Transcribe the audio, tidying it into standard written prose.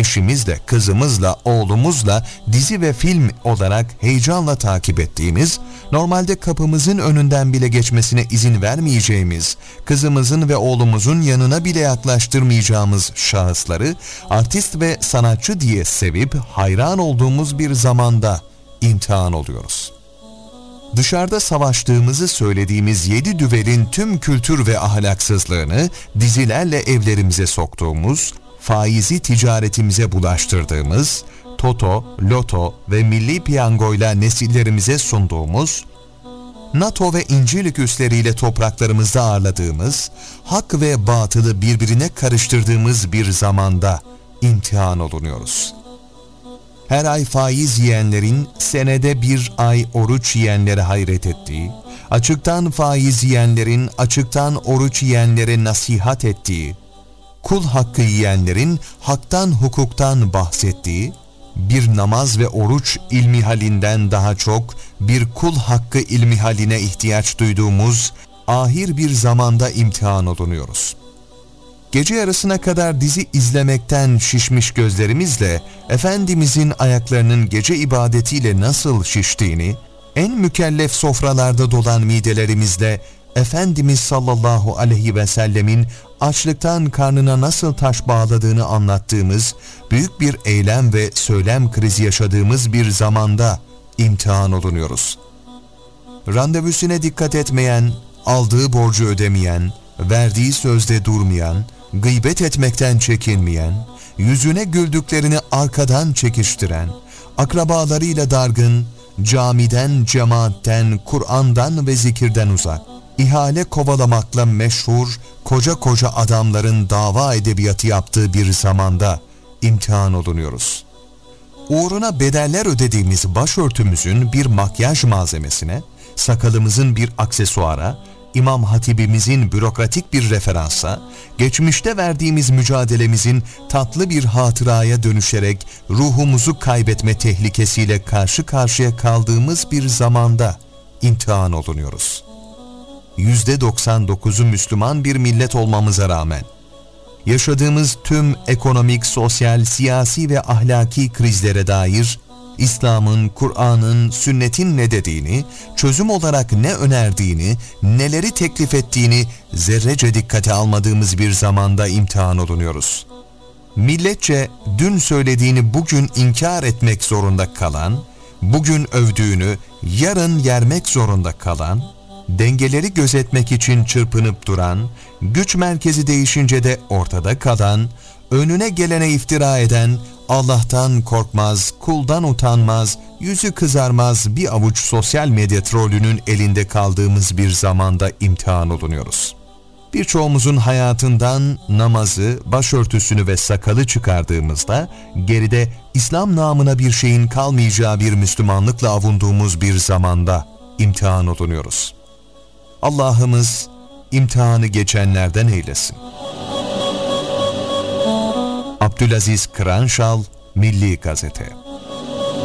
eşimizle, kızımızla, oğlumuzla dizi ve film olarak heyecanla takip ettiğimiz, normalde kapımızın önünden bile geçmesine izin vermeyeceğimiz, kızımızın ve oğlumuzun yanına bile yaklaştırmayacağımız şahısları artist ve sanatçı diye sevip hayran olduğumuz bir zamanda imtihan oluyoruz. Dışarıda savaştığımızı söylediğimiz 7 düvelin tüm kültür ve ahlaksızlığını dizilerle evlerimize soktuğumuz, faizi ticaretimize bulaştırdığımız, toto, loto ve milli piyangoyla nesillerimize sunduğumuz, NATO ve İncirlik üsleriyle topraklarımızda ağırladığımız, hak ve batılı birbirine karıştırdığımız bir zamanda imtihan olunuyoruz. Her ay faiz yiyenlerin senede bir ay oruç yiyenlere hayret ettiği, açıktan faiz yiyenlerin açıktan oruç yiyenlere nasihat ettiği, kul hakkı yiyenlerin haktan hukuktan bahsettiği, bir namaz ve oruç ilmihalinden daha çok bir kul hakkı ilmihaline ihtiyaç duyduğumuz ahir bir zamanda imtihan olunuyoruz. Gece yarısına kadar dizi izlemekten şişmiş gözlerimizle Efendimizin ayaklarının gece ibadetiyle nasıl şiştiğini, en mükellef sofralarda dolan midelerimizle Efendimiz sallallahu aleyhi ve sellemin açlıktan karnına nasıl taş bağladığını anlattığımız, büyük bir eylem ve söylem krizi yaşadığımız bir zamanda imtihan olunuyoruz. Randevusuna dikkat etmeyen, aldığı borcu ödemeyen, verdiği sözde durmayan, gıybet etmekten çekinmeyen, yüzüne güldüklerini arkadan çekiştiren, akrabalarıyla dargın, camiden, cemaatten, Kur'an'dan ve zikirden uzak, ihale kovalamakla meşhur koca koca adamların dava edebiyatı yaptığı bir zamanda imtihan olunuyoruz. Uğruna bedeller ödediğimiz başörtümüzün bir makyaj malzemesine, sakalımızın bir aksesuara, İmam Hatibimizin bürokratik bir referansa, geçmişte verdiğimiz mücadelemizin tatlı bir hatıraya dönüşerek ruhumuzu kaybetme tehlikesiyle karşı karşıya kaldığımız bir zamanda imtihan olunuyoruz. %99'u Müslüman bir millet olmamıza rağmen, yaşadığımız tüm ekonomik, sosyal, siyasi ve ahlaki krizlere dair İslam'ın, Kur'an'ın, sünnetin ne dediğini, çözüm olarak ne önerdiğini, neleri teklif ettiğini zerrece dikkate almadığımız bir zamanda imtihan olunuyoruz. Milletçe dün söylediğini bugün inkar etmek zorunda kalan, bugün övdüğünü yarın yermek zorunda kalan, dengeleri gözetmek için çırpınıp duran, güç merkezi değişince de ortada kalan, önüne gelene iftira eden, Allah'tan korkmaz, kuldan utanmaz, yüzü kızarmaz bir avuç sosyal medya trollünün elinde kaldığımız bir zamanda imtihan olunuyoruz. Birçoğumuzun hayatından namazı, başörtüsünü ve sakalı çıkardığımızda geride İslam namına bir şeyin kalmayacağı bir Müslümanlıkla avunduğumuz bir zamanda imtihan olunuyoruz. Allah'ımız imtihanı geçenlerden eylesin. Abdülaziz Kıranşal, Milli Gazete.